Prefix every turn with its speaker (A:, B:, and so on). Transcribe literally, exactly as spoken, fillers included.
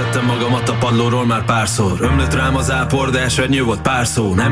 A: Leszedtem magamat a padlóról már párszor. Ömlött rám az ápor, de esernyő volt pár szó. Nem